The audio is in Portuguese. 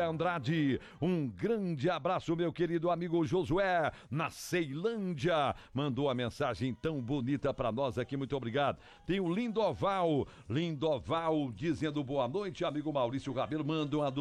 Andrade. Um grande abraço, meu querido amigo Josué, na Ceilândia. Mandou a mensagem tão bonita pra nós aqui, muito obrigado. Tem o Lindoval dizendo boa noite, amigo Maurício Rabelo, manda uma